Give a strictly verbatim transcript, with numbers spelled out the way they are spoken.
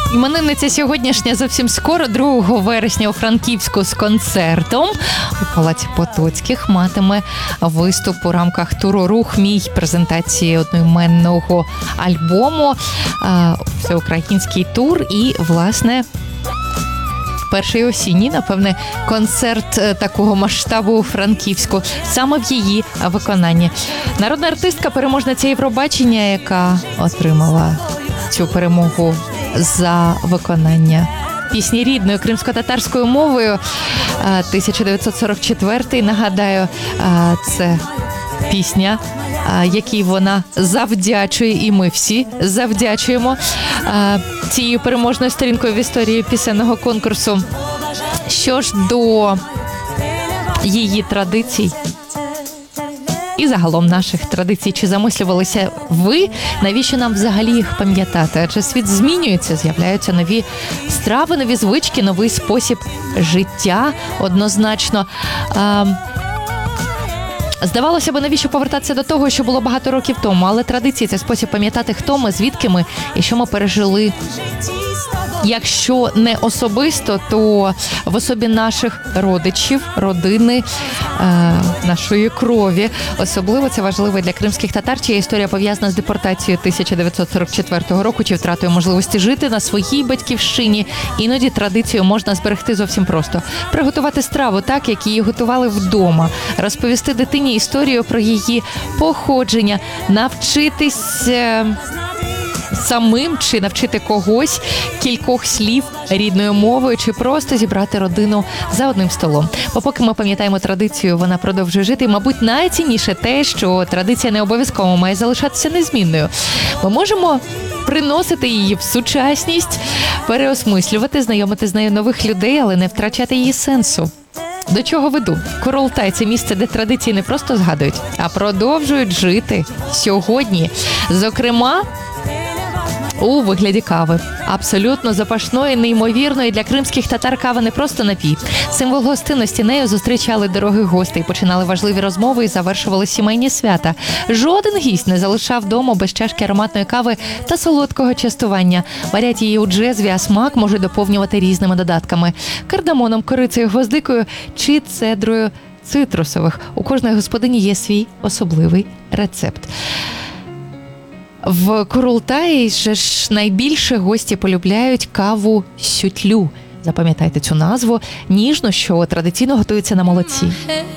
Іменинниця сьогоднішня зовсім скоро, другого вересня у Франківську з концертом у Палаці Потоцьких матиме виступ у рамках туру «Рух мій», презентації одноіменного альбому, всеукраїнський тур і, власне, перший осінній, напевне, концерт такого масштабу у Франківську, саме в її виконанні. Народна артистка, переможниця Євробачення, яка отримала цю перемогу за виконання пісні рідною кримсько-татарською мовою, тисяча дев'ятсот сорок четвертий, нагадаю, це пісня, якій вона завдячує, і ми всі завдячуємо цією переможною сторінкою в історії пісенного конкурсу. Що ж до її традицій і загалом наших традицій, чи замислювалися ви, навіщо нам взагалі їх пам'ятати? Адже світ змінюється, з'являються нові страви, нові звички, новий спосіб життя, однозначно. Здавалося б, навіщо повертатися до того, що було багато років тому, але традиції – це спосіб пам'ятати, хто ми, звідки ми і що ми пережили. Якщо не особисто, то в особі наших родичів, родини, нашої крові. Особливо це важливо для кримських татар, чия історія пов'язана з депортацією тисяча дев'ятсот сорок четвертого року чи втратою можливості жити на своїй батьківщині. Іноді традицію можна зберегти зовсім просто. Приготувати страву так, як її готували вдома. Розповісти дитині історію про її походження. Навчитись самим чи навчити когось кількох слів рідною мовою, чи просто зібрати родину за одним столом. Бо поки ми пам'ятаємо традицію, вона продовжує жити. І, мабуть, найцінніше те, що традиція не обов'язково має залишатися незмінною. Ми можемо приносити її в сучасність, переосмислювати, знайомити з нею нових людей, але не втрачати її сенсу. До чого веду? Курултай – це місце, де традиції не просто згадують, а продовжують жити сьогодні. Зокрема, у вигляді кави. Абсолютно запашної, неймовірної для кримських татар кава не просто напій. Символ гостинності, нею зустрічали дорогих гостей, починали важливі розмови і завершували сімейні свята. Жоден гість не залишав дому без чашки ароматної кави та солодкого частування. Варять її у джезві, а смак може доповнювати різними додатками – кардамоном, корицею, гвоздикою чи цедрою цитрусових. У кожної господині є свій особливий рецепт. В Курултаї же ж найбільше гості полюбляють каву сютлю. Запам'ятайте цю назву. Ніжно, що традиційно готується на молоці.